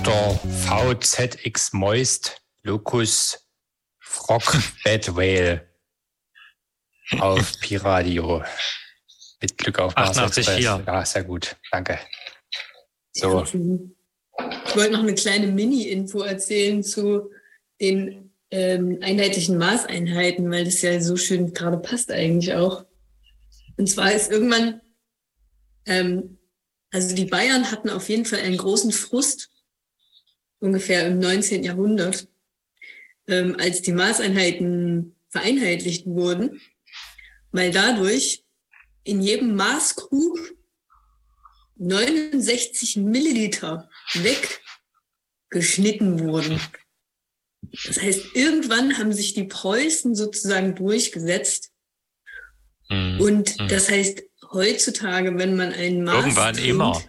Dr. VZX Moist Locus Frog Bed Whale auf Pi-Radio. Mit Glück auf Mars Express. Ja, sehr gut. Danke. So. Ich wollte noch eine kleine Mini-Info erzählen zu den einheitlichen Maßeinheiten, weil das ja so schön gerade passt eigentlich auch. Und zwar ist irgendwann, also die Bayern hatten auf jeden Fall einen großen Frust, ungefähr im 19. Jahrhundert, als die Maßeinheiten vereinheitlicht wurden, weil dadurch in jedem Maßkrug 69 Milliliter weggeschnitten wurden. Das heißt, irgendwann haben sich die Preußen sozusagen durchgesetzt. Und das heißt, heutzutage, wenn man einen Maß irgendwann trinkt, immer.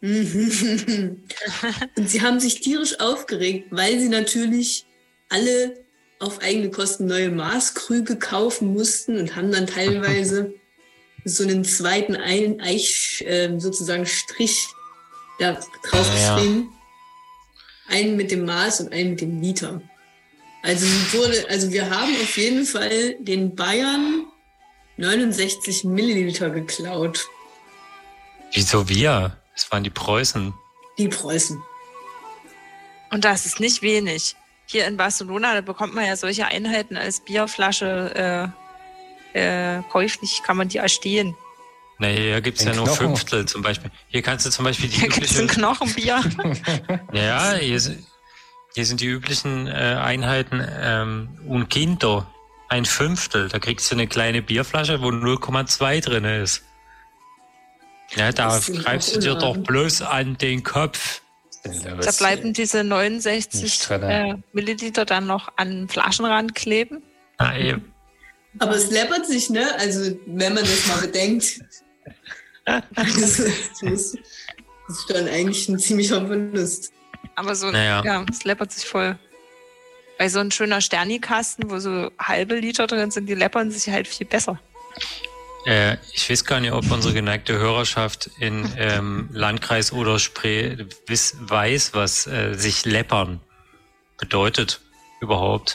Und sie haben sich tierisch aufgeregt, weil sie natürlich alle auf eigene Kosten neue Maßkrüge kaufen mussten und haben dann teilweise so einen zweiten sozusagen Strich da drauf geschrieben. Einen mit dem Maß und einen mit dem Liter. Also wir haben auf jeden Fall den Bayern 69 Milliliter geklaut. Wieso wir? Das waren die Preußen. Die Preußen. Und das ist nicht wenig. Hier in Barcelona, da bekommt man ja solche Einheiten als Bierflasche käuflich, kann man die erstehen. Nee, hier gibt es ja nur Fünftel zum Beispiel. Hier kannst du zum Beispiel die übliche... Hier gibt es ein Knochenbier. Ja, hier sind die üblichen Einheiten un quinto, ein Fünftel. Da kriegst du eine kleine Bierflasche, wo 0,2 drin ist. Ja, da greifst du dir doch bloß an den Kopf. Da bleiben diese 69 Milliliter dann noch an den Flaschenrand kleben. Ah, eben. Aber es läppert sich, ne? Also, wenn man das mal bedenkt. Das ist dann eigentlich ein ziemlicher Verlust. Aber so, ja, es läppert sich voll. Bei so ein schöner Sternikasten, wo so halbe Liter drin sind, die läppern sich halt viel besser. Ich weiß gar nicht, ob unsere geneigte Hörerschaft in Landkreis Oder-Spree weiß, was sich läppern bedeutet überhaupt.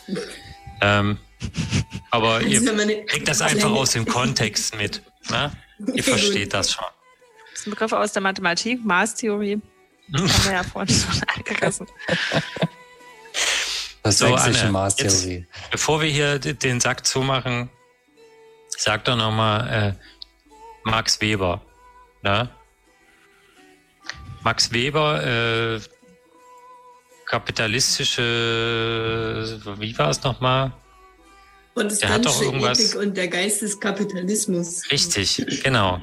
Aber ihr kriegt das einfach aus dem Kontext mit. Ne? Ihr versteht das schon. Das ist ein Begriff aus der Mathematik, Maßtheorie. Haben wir ja vorhin schon angerissen. Das so, sächsische Anne, Maßtheorie. jetzt, bevor wir hier den Sack zumachen, sag doch nochmal Max Weber. Ne? Max Weber, kapitalistische, wie war es nochmal? Protestantische Ethik und der Geist des Kapitalismus. Richtig, genau.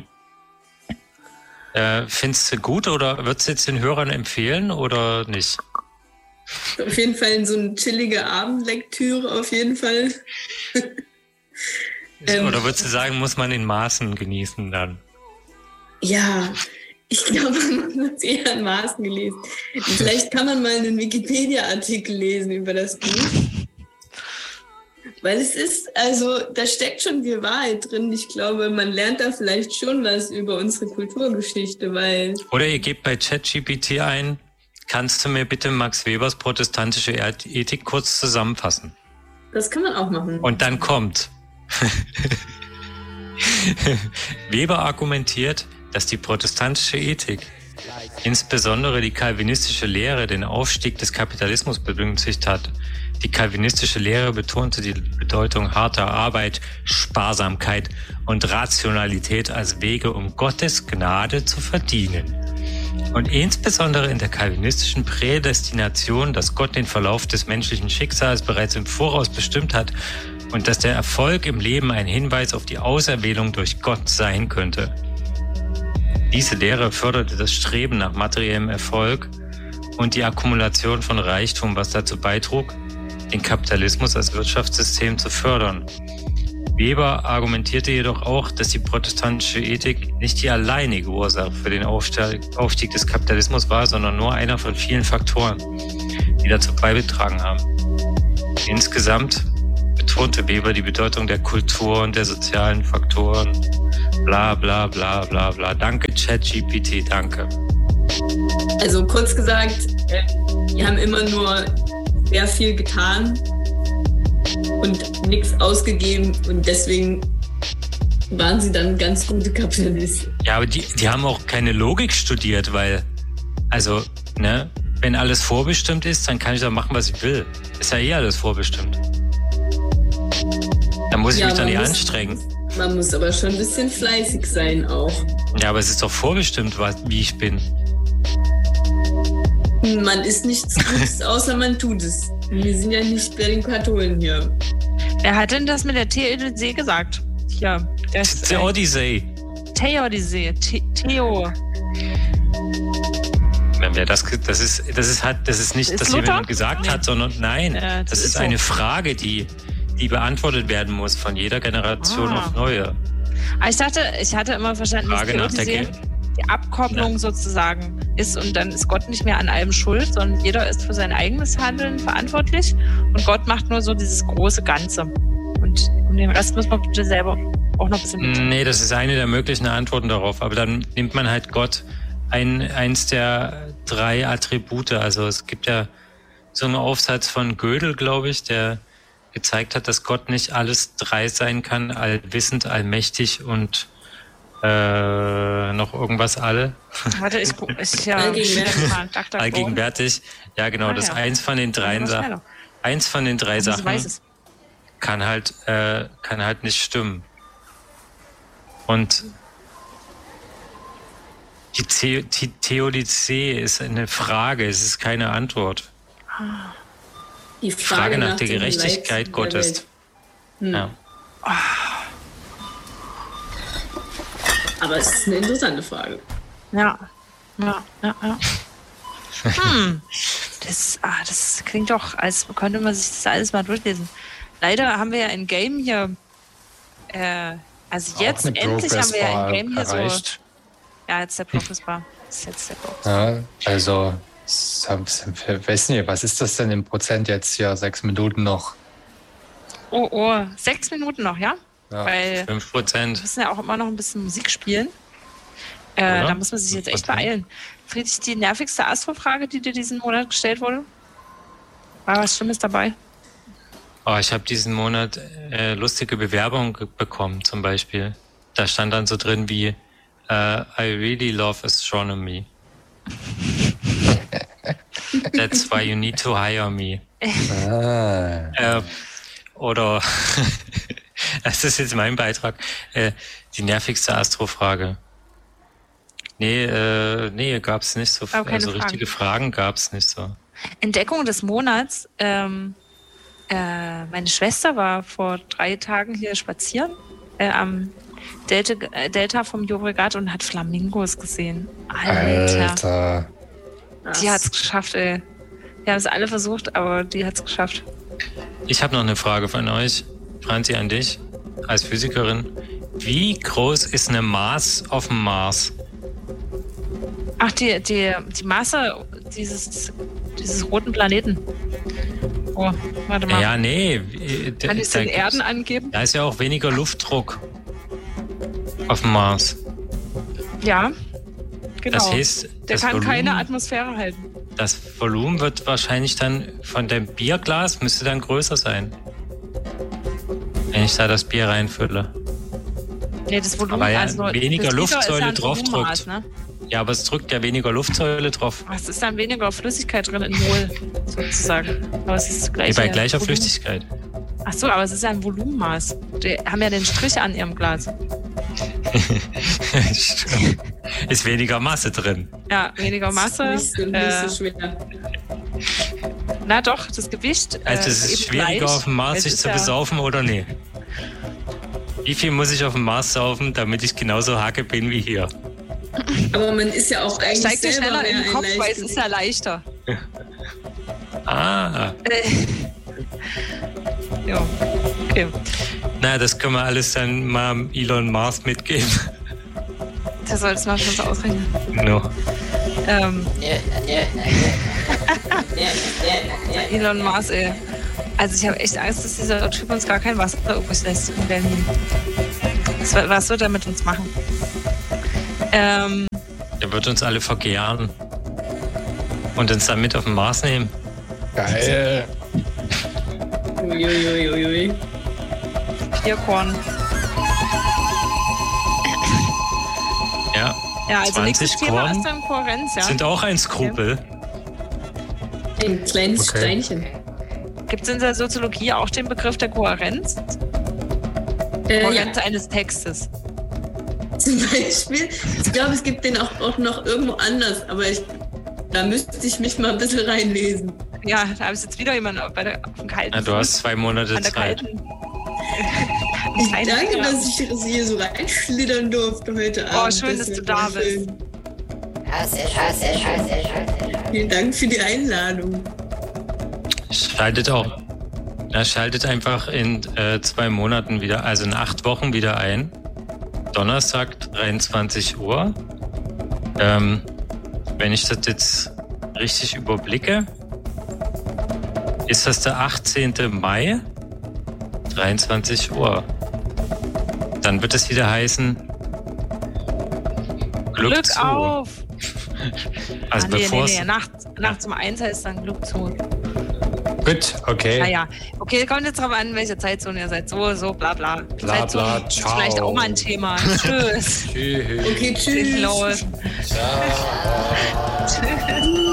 Findest du gut oder würdest du jetzt den Hörern empfehlen oder nicht? Auf jeden Fall so eine chillige Abendlektüre, auf jeden Fall. Oder würdest du sagen, muss man in Maßen genießen dann? Ja, ich glaube, man muss eher in Maßen gelesen. Vielleicht kann man mal einen Wikipedia-Artikel lesen über das Buch. Weil es ist, also da steckt schon viel Wahrheit drin. Ich glaube, man lernt da vielleicht schon was über unsere Kulturgeschichte, weil... Oder ihr gebt bei ChatGPT ein, kannst du mir bitte Max Webers protestantische Ethik kurz zusammenfassen? Das kann man auch machen. Und dann kommt... Weber argumentiert, dass die protestantische Ethik, insbesondere die calvinistische Lehre, den Aufstieg des Kapitalismus begünstigt hat. Die calvinistische Lehre betonte die Bedeutung harter Arbeit, Sparsamkeit und Rationalität als Wege, um Gottes Gnade zu verdienen. Und insbesondere in der calvinistischen Prädestination, dass Gott den Verlauf des menschlichen Schicksals bereits im Voraus bestimmt hat und dass der Erfolg im Leben ein Hinweis auf die Auserwählung durch Gott sein könnte. Diese Lehre förderte das Streben nach materiellem Erfolg und die Akkumulation von Reichtum, was dazu beitrug, den Kapitalismus als Wirtschaftssystem zu fördern. Weber argumentierte jedoch auch, dass die protestantische Ethik nicht die alleinige Ursache für den Aufstieg des Kapitalismus war, sondern nur einer von vielen Faktoren, die dazu beigetragen haben. Insgesamt betonte Weber die Bedeutung der Kultur und der sozialen Faktoren. Bla bla bla bla bla. Danke ChatGPT, danke. Also kurz gesagt, Die haben immer nur sehr viel getan und nichts ausgegeben und deswegen waren sie dann ganz gute Kapitalisten. Ja, aber die haben auch keine Logik studiert, weil, also, ne, wenn alles vorbestimmt ist, dann kann ich doch machen, was ich will. Ist ja eh alles vorbestimmt. Da muss ich mich doch nicht anstrengen. Man muss aber schon ein bisschen fleißig sein auch. Ja, aber es ist doch vorbestimmt, wie ich bin. Man ist nichts Gutes, außer man tut es. Wir sind ja nicht bei den Katholen hier. Wer hat denn das mit der Theodizee gesagt? Ja, Theodizee. Theodizee. Theo. Das ist nicht, dass jemand gesagt hat, sondern nein, das ist eine Frage, die beantwortet werden muss von jeder Generation auf neue. Aber ich hatte immer verstanden, dass Theodizee die Abkopplung sozusagen ist und dann ist Gott nicht mehr an allem schuld, sondern jeder ist für sein eigenes Handeln verantwortlich und Gott macht nur so dieses große Ganze. Und um den Rest muss man bitte selber auch noch ein bisschen mit. Nee, das ist eine der möglichen Antworten darauf, aber dann nimmt man halt Gott eins der 3 Attribute. Also es gibt ja so einen Aufsatz von Gödel, glaube ich, der gezeigt hat, dass Gott nicht alles 3 sein kann, allwissend, allmächtig und noch irgendwas alle. Warte, allgegenwärtig. Ja, genau, das eins von den 3 Sachen. Eins von den 3 Sachen kann halt nicht stimmen. Und die Theodizee ist eine Frage, es ist keine Antwort. Die Frage nach der Gerechtigkeit Gottes. Ja. Aber es ist eine interessante Frage. Ja. Das klingt doch, als könnte man sich das alles mal durchlesen. Leider haben wir ja ein Game hier. Also jetzt endlich haben wir ja ein Game hier erreicht. So. Ja, jetzt der Progress-Bar. Ja, also, ich weiß nicht, was ist das denn im Prozent jetzt hier? 6 Minuten noch. Oh, 6 Minuten noch, ja? Ja. Weil 5%. Wir müssen ja auch immer noch ein bisschen Musik spielen. Da muss man sich jetzt echt beeilen. Friedrich, die nervigste Astro-Frage, die dir diesen Monat gestellt wurde? War was Schlimmes dabei? Oh, ich habe diesen Monat lustige Bewerbungen bekommen, zum Beispiel. Da stand dann so drin wie I really love astronomy. That's why you need to hire me. Oder das ist jetzt mein Beitrag. Die nervigste Astrofrage. Nee, gab's nicht so. Also richtige Fragen gab's nicht so. Entdeckung des Monats. Meine Schwester war vor 3 Tagen hier spazieren am Delta vom Llobregat und hat Flamingos gesehen. Alter. Die hat's geschafft, ey. Wir haben es alle versucht, aber die hat's geschafft. Ich habe noch eine Frage von euch, Franzi, an dich als Physikerin. Wie groß ist eine Maß auf dem Mars? Ach, die Masse dieses roten Planeten. Oh, warte mal. Ja, nee. Kann ich den Erden angeben? Da ist ja auch weniger Luftdruck auf dem Mars. Ja, genau. Das heißt, der kann keine Atmosphäre halten. Das Volumen wird wahrscheinlich dann von dem Bierglas müsste dann größer sein. Wenn ich da das Bier reinfülle. Nee, das Volumen, aber ja, also weniger Luftsäule ja drauf drückt. Ne? Ja, aber es drückt ja weniger Luftsäule drauf. Es ist dann weniger Flüssigkeit drin in Mol, sozusagen. Aber es ist gleich. Bei gleicher Volumen. Flüssigkeit. Ach so, aber es ist ja ein Volumenmaß. Die haben ja den Strich an ihrem Glas. Ist weniger Masse drin. Ja, weniger Masse. Nicht so schwer. Na doch, das Gewicht. Also es ist schwieriger auf dem Mars sich zu besaufen oder nee? Wie viel muss ich auf dem Mars saufen, damit ich genauso hacke bin wie hier? Aber man ist ja auch eigentlich steigt dir schneller in den Kopf, weil es ist ja leichter. Ja, okay. Na, das können wir alles dann mal Elon Musk mitgeben. Der soll es mal schon so ausrechnen. No. Elon Musk, ey. Also ich habe echt Angst, dass dieser Typ uns gar kein Wasser übrig lässt in Berlin. Was wird er mit uns machen? Er wird uns alle vergären. Und uns dann mit auf den Mars nehmen. Geil. Uiuiuiui. Bierkorn. Ja. Ja, also 20 nächstes Thema Korn ist dann Kohärenz, ja. sind auch ein Skrupel. Ein kleines Steinchen. Gibt es in der Soziologie auch den Begriff der Kohärenz? Kohärenz eines Textes. Zum Beispiel. Ich glaube, es gibt den auch noch irgendwo anders, aber da müsste ich mich mal ein bisschen reinlesen. Ja, da habe ich jetzt wieder jemanden auf dem kalten. Ja, du hast 2 Monate Zeit. Ich danke, dass ich hier so reinschlittern durfte heute Abend. Oh, schön, dass du da bist. Vielen Dank für die Einladung. Schaltet einfach in 2 Monaten wieder, also in 8 Wochen wieder ein. Donnerstag, 23 Uhr. Wenn ich das jetzt richtig überblicke, ist das der 18. Mai, 23 Uhr. Dann wird es wieder heißen Glück zu. Auf! Also bevor es... Nachts um 1 heißt dann Glück zu. Gut, okay. Naja, okay, kommt jetzt drauf an, welche Zeitzone ihr seid. So, bla bla. Bla bla, ciao. Ist vielleicht auch mal ein Thema. Tschüss. Tschüss. Okay, tschüss. Ciao. Ciao.